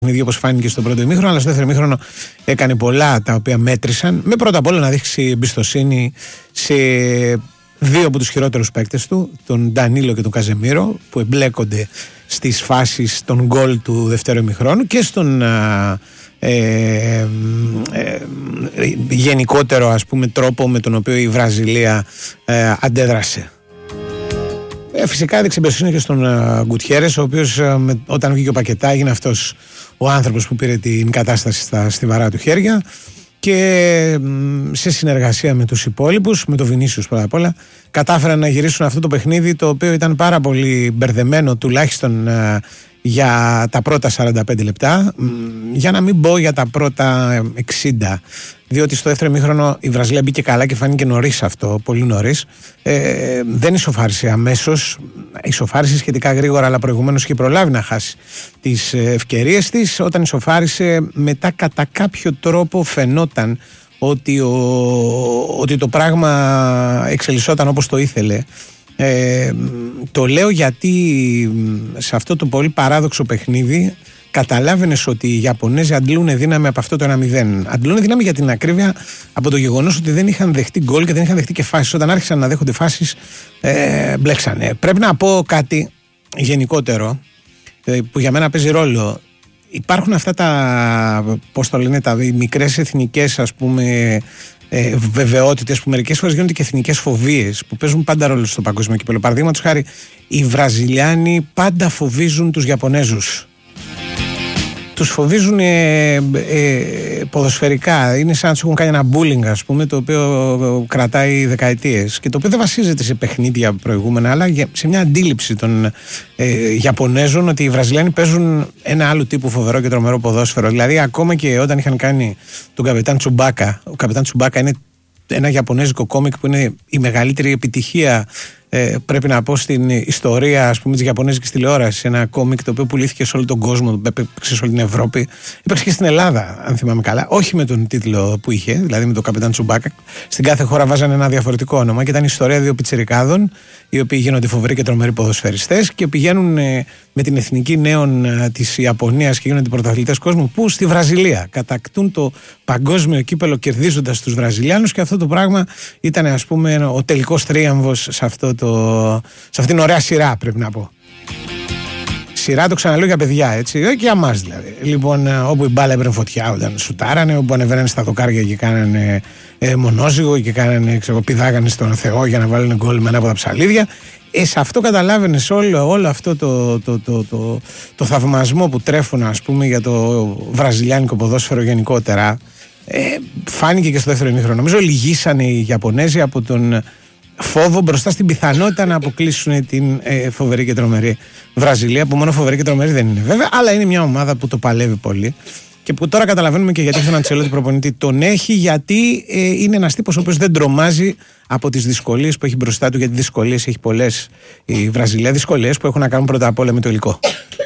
όπως φάνηκε στο πρώτο ημίχρονο, αλλά στο δεύτερο ημίχρονο έκανε πολλά τα οποία μέτρησαν. Με πρώτα απ' όλα να δείξει εμπιστοσύνη σε δύο από τους χειρότερους παίκτες του, τον Ντανίλο και τον Καζεμίρο, που εμπλέκονται στις φάσεις των γκολ του δεύτερου ημιχρόνου και στον γενικότερο, ας πούμε, τρόπο με τον οποίο η Βραζιλία αντέδρασε. Φυσικά έδειξε εμπιστοσύνη και στον Γκουτιέρες, ο οποίος όταν βγήκε ο Πακετά έγινε αυτός ο άνθρωπος που πήρε την κατάσταση στα στιβαρά του χέρια και σε συνεργασία με τους υπόλοιπους, με τον Βινίσιους πρώτα απ' όλα, κατάφεραν να γυρίσουν αυτό το παιχνίδι, το οποίο ήταν πάρα πολύ μπερδεμένο, τουλάχιστον για τα πρώτα 45 λεπτά, για να μην πω για τα πρώτα 60, διότι στο δεύτερο ημίχρονο η Βραζιλία μπήκε καλά και φάνηκε νωρίς αυτό, πολύ νωρίς. Δεν ισοφάρισε αμέσως, ισοφάρισε σχετικά γρήγορα, αλλά προηγουμένως είχε προλάβει να χάσει τις ευκαιρίες της. Όταν ισοφάρισε, μετά κατά κάποιο τρόπο φαινόταν ότι το πράγμα εξελισσόταν όπως το ήθελε. Το λέω γιατί σε αυτό το πολύ παράδοξο παιχνίδι καταλάβαινες ότι οι Ιαπωνέζοι αντλούν δύναμη από αυτό το 1-0. Αντλούν δύναμη, για την ακρίβεια, από το γεγονός ότι δεν είχαν δεχτεί γκολ και δεν είχαν δεχτεί και φάσεις. Όταν άρχισαν να δέχονται φάσεις, μπλέξανε. Πρέπει να πω κάτι γενικότερο που για μένα παίζει ρόλο. Υπάρχουν αυτά τα, πώς το λένε, τα μικρές εθνικές, ας πούμε, βεβαιότητες που μερικές φορές γίνονται και εθνικές φοβίες που παίζουν πάντα ρόλο στο παγκόσμιο κύπελλο. Παραδείγματος χάρη, οι Βραζιλιάνοι πάντα φοβίζουν τους Ιαπωνέζους. Τους φοβίζουν ποδοσφαιρικά. Είναι σαν να τους έχουν κάνει ένα bullying, ας πούμε, το οποίο κρατάει δεκαετίες και το οποίο δεν βασίζεται σε παιχνίδια προηγούμενα, αλλά σε μια αντίληψη των Ιαπωνέζων ότι οι Βραζιλιάνοι παίζουν ένα άλλο τύπου φοβερό και τρομερό ποδόσφαιρο. Δηλαδή, ακόμα και όταν είχαν κάνει τον Καπετάν Τσουμπάκα, ο Καπετάν Τσουμπάκα είναι ένα ιαπωνέζικο κόμικ που είναι η μεγαλύτερη επιτυχία, πρέπει να πω, στην ιστορία, ας πούμε, της ιαπωνέζικης τηλεόρασης. Ένα κόμικ το οποίο πουλήθηκε σε όλο τον κόσμο, έπαιξε σε όλη την Ευρώπη. Υπήρξε και στην Ελλάδα, αν θυμάμαι καλά. Όχι με τον τίτλο που είχε, δηλαδή με τον Καπετάν Τσουμπάκα. Στην κάθε χώρα βάζανε ένα διαφορετικό όνομα και ήταν η ιστορία δύο πιτσιρικάδων, οι οποίοι γίνονται φοβεροί και τρομεροί ποδοσφαιριστές και πηγαίνουν με την εθνική νέων της Ιαπωνίας και γίνονται πρωταθλητές κόσμου, που στη Βραζιλία κατακτούν το παγκόσμιο κύπελλο κερδίζοντας τους Βραζιλιάνους, και αυτό το πράγμα ήταν, ας πούμε, ο τελικός τρίαμβος σε αυτήν την ωραία σειρά, πρέπει να πω. Σειρά, το ξαναλέω, για παιδιά, έτσι, και για μας δηλαδή. Λοιπόν, όπου η μπάλα έπαιρνε φωτιά όταν σουτάρανε, όπου ανεβαίνανε στα δοκάρια και κάνανε μονόζυγο και πηδάγανε στον Θεό για να βάλουν γκολ με ένα από τα ψαλίδια. Σε αυτό καταλάβαινες όλο αυτό το θαυμασμό που τρέφουν, ας πούμε, για το βραζιλιάνικο ποδόσφαιρο γενικότερα. Φάνηκε και στο δεύτερο ημίχρονο. Νομίζω λυγίσανε οι Ιαπωνέζοι από τον φόβο μπροστά στην πιθανότητα να αποκλείσουν την φοβερή και τρομερή Βραζιλία, που μόνο φοβερή και τρομερή δεν είναι βέβαια, αλλά είναι μια ομάδα που το παλεύει πολύ και που τώρα καταλαβαίνουμε και γιατί έχει τον Αντσελότη προπονητή. Τον έχει γιατί είναι ένας τύπος ο οποίος δεν τρομάζει από τις δυσκολίες που έχει μπροστά του, γιατί δυσκολίες έχει πολλές η Βραζιλία, δυσκολίες που έχουν να κάνουν πρώτα απ' όλα με το υλικό.